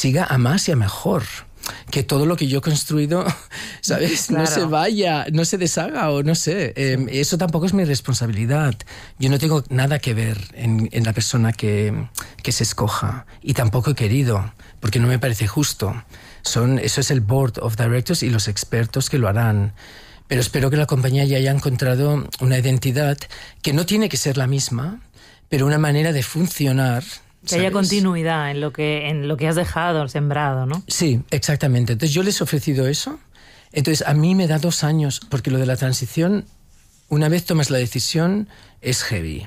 siga a más y a mejor. Que todo lo que yo he construido, ¿sabes? Claro. No se vaya, no se deshaga o no sé. Eso tampoco es mi responsabilidad. Yo no tengo nada que ver en la persona que se escoja. Y tampoco he querido, porque no me parece justo. Eso es el Board of Directors y los expertos que lo harán. Pero espero que la compañía ya haya encontrado una identidad que no tiene que ser la misma, pero una manera de funcionar. Que haya continuidad en lo que has dejado, sembrado, ¿no? Sí, exactamente. Entonces yo les he ofrecido eso. Entonces a mí me da 2 años, porque lo de la transición, una vez tomas la decisión, es heavy.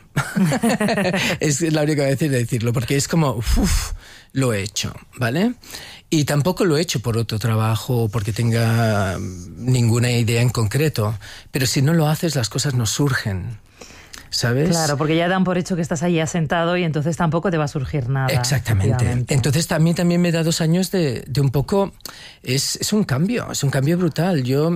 Es la única vez de decirlo, porque es como, lo he hecho, ¿vale? Y tampoco lo he hecho por otro trabajo o porque tenga ninguna idea en concreto. Pero si no lo haces, las cosas no surgen. ¿Sabes? Claro, porque ya dan por hecho que estás allí asentado y entonces tampoco te va a surgir nada. Exactamente. Entonces también me da 2 años de un poco... Es un cambio brutal. Yo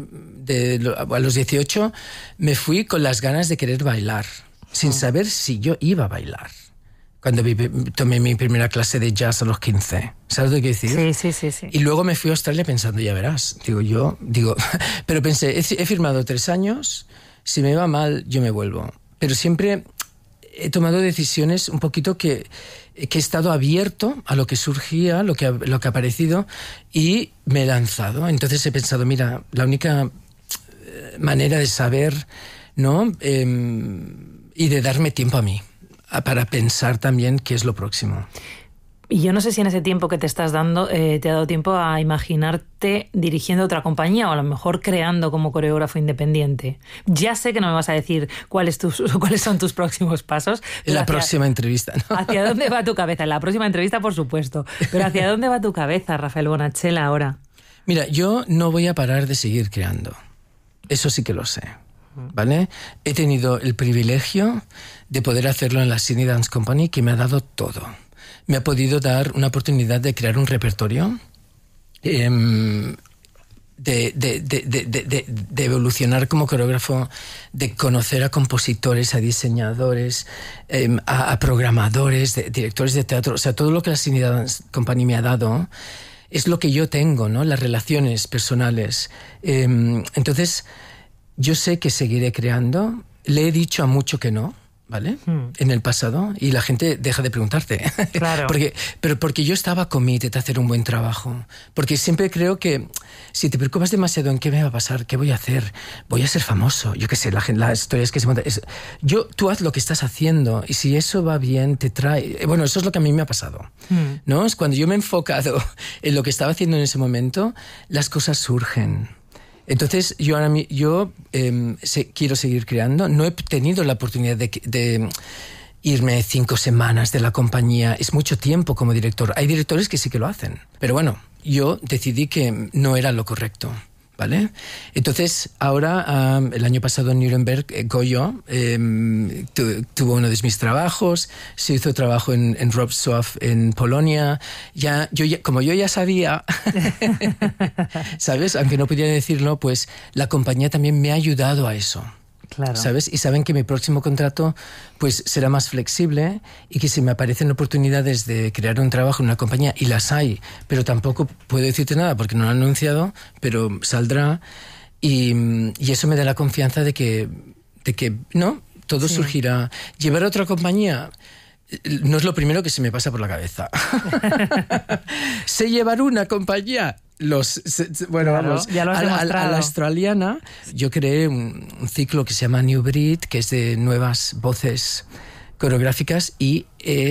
a los 18 me fui con las ganas de querer bailar, sin saber si yo iba a bailar. Cuando tomé mi primera clase de jazz a los 15. ¿Sabes lo que decir? Sí. Y luego me fui a Australia pensando, ya verás. Pero pensé, he firmado 3 años, si me va mal, yo me vuelvo. Pero siempre he tomado decisiones un poquito que he estado abierto a lo que surgía, lo que ha aparecido, y me he lanzado. Entonces he pensado, mira, la única manera de saber, ¿no? Y de darme tiempo a mí, para pensar también qué es lo próximo. Y yo no sé si en ese tiempo que te estás dando te ha dado tiempo a imaginarte dirigiendo otra compañía o a lo mejor creando como coreógrafo independiente. Ya sé que no me vas a decir cuáles son tus próximos pasos. En la próxima entrevista, ¿no? ¿Hacia dónde va tu cabeza? En la próxima entrevista, por supuesto. Pero ¿hacia dónde va tu cabeza, Rafael Bonachela, ahora? Mira, yo no voy a parar de seguir creando. Eso sí que lo sé, ¿vale? He tenido el privilegio de poder hacerlo en la Sydney Dance Company, que me ha dado todo. Me ha podido dar una oportunidad de crear un repertorio, de evolucionar como coreógrafo, de conocer a compositores, a diseñadores, a programadores, directores de teatro. O sea, todo lo que la Sydney Dance Company me ha dado es lo que yo tengo, ¿no? Las relaciones personales. Entonces, yo sé que seguiré creando. Le he dicho a mucho que no, ¿vale? En el pasado, y la gente deja de preguntarte. Claro. porque yo estaba committed a hacer un buen trabajo. Porque siempre creo que si te preocupas demasiado en qué me va a pasar, qué voy a hacer, voy a ser famoso, yo qué sé, las historias que se montan. Tú haz lo que estás haciendo, y si eso va bien, te trae... Bueno, eso es lo que a mí me ha pasado, ¿no? Es cuando yo me he enfocado en lo que estaba haciendo en ese momento, las cosas surgen. Entonces, yo quiero seguir creando. No he tenido la oportunidad de irme 5 semanas de la compañía. Es mucho tiempo como director. Hay directores que sí que lo hacen. Pero bueno, yo decidí que no era lo correcto, ¿vale? Entonces, ahora, el año pasado en Nuremberg, Goyo tuvo uno de mis trabajos. Se hizo trabajo en Wrocław, en Polonia. Como yo ya sabía, ¿sabes? Aunque no pudiera decirlo, pues la compañía también me ha ayudado a eso. Claro. ¿Sabes? Y saben que mi próximo contrato pues será más flexible, y que si me aparecen oportunidades de crear un trabajo en una compañía, y las hay, pero tampoco puedo decirte nada porque no lo han anunciado, pero saldrá, y eso me da la confianza de que no, todo surgirá. Llevar a otra compañía no es lo primero que se me pasa por la cabeza. Sé llevar una compañía. Vamos, ya lo has a la australiana. Yo creé un ciclo que se llama New Breed, que es de nuevas voces coreográficas, y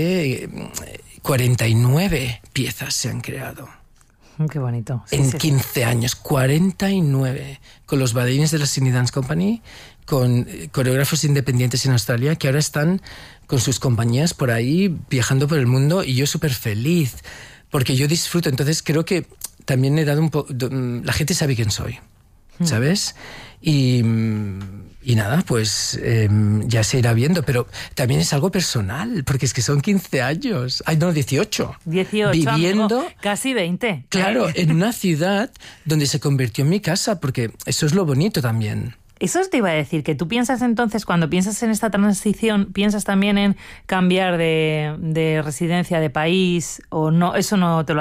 49 piezas se han creado. Qué bonito. Sí, en 15 años, 49, con los bailarines de la Sydney Dance Company, con coreógrafos independientes en Australia, que ahora están con sus compañías por ahí, viajando por el mundo, y yo súper feliz, porque yo disfruto. Entonces creo que también he dado un poco... La gente sabe quién soy, ¿sabes? Y nada, pues ya se irá viendo, pero también es algo personal, porque es que son 15 años. Ay, no, 18. 18, viviendo, amigo, casi 20. Claro, en una ciudad donde se convirtió en mi casa, porque eso es lo bonito también. Eso te iba a decir, que tú piensas entonces, cuando piensas en esta transición, piensas también en cambiar de residencia, de país, o no, eso no te lo